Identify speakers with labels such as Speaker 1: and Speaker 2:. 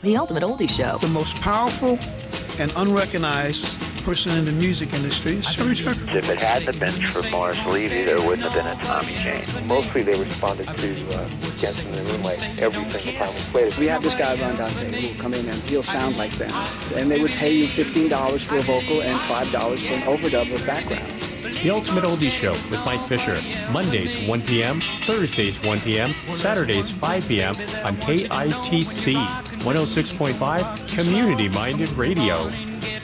Speaker 1: The Ultimate Oldie Show.
Speaker 2: The most powerful and unrecognized person in the music industry is Terry Tucker.
Speaker 3: If it hadn't been for Morris Levy, there wouldn't have been a Tommy James.
Speaker 4: Mostly they responded to Jensen and Moonlight every single time we played it.
Speaker 5: We have this guy, Ron Dante, who will come in and he'll sound like them. And they would pay you $15 for a vocal and $5 for an overdub or background.
Speaker 6: The Ultimate Oldie Show with Mike Fisher. Mondays, 1 p.m., Thursdays, 1 p.m., Saturdays, 5 p.m. on KITC 106.5 Community Minded Radio.